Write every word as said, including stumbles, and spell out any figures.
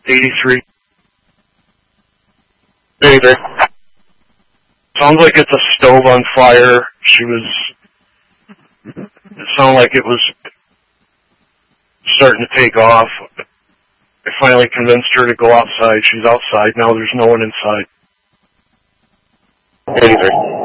eighty-three. eighty-three. Sounds like it's a stove on fire. She was, it sounded like it was starting to take off. I finally convinced her to go outside. She's outside now. There's no one inside. eighty-three.